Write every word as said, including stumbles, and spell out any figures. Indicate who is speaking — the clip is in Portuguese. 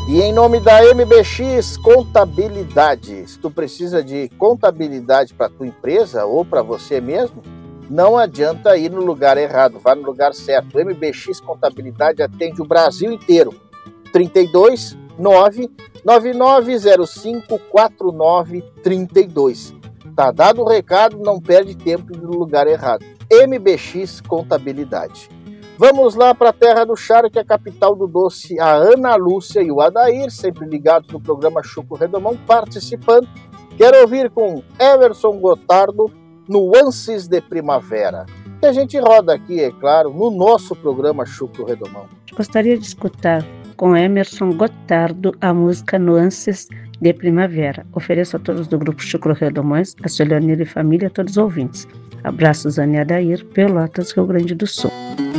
Speaker 1: E em nome da M B X Contabilidade, se tu precisa de contabilidade para tua empresa ou para você mesmo, não adianta ir no lugar errado, vá no lugar certo. O M B X Contabilidade atende o Brasil inteiro. trinta e dois, nove nove nove zero cinco quatro nove três dois. Tá dado o recado, não perde tempo no lugar errado. M B X Contabilidade. Vamos lá para a terra do charque, a capital do doce, a Ana Lúcia e o Adair, sempre ligados no programa Chucro Redomão, participando. Quero ouvir com Emerson Gotardo, Nuances de Primavera, que a gente roda aqui, é claro, no nosso programa Chucro Redomão.
Speaker 2: Gostaria de escutar com Emerson Gotardo a música Nuances de Primavera. Ofereço a todos do grupo Chucro Redomões, a Soleonir e família, a todos os ouvintes. Abraços, Ana e Adair, Pelotas, Rio Grande do Sul.